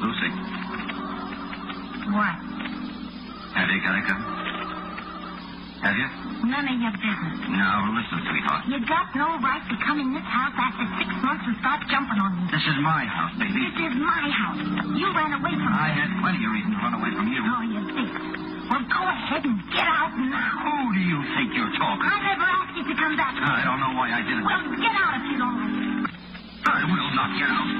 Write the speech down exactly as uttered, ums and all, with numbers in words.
Lucy, What? have you got a gun? Have you? None of your business. Now, listen, sweetheart. You got no right to come in this house after six months and start jumping on me. This is my house, baby. This is my house. You ran away from me. I had plenty of reason to run away from you. Oh, you did. Well, go ahead and get out now. Who do you think you're talking I to? never asked you to come back. I don't know why I didn't. Well, get out if you don't like it. I will not get out.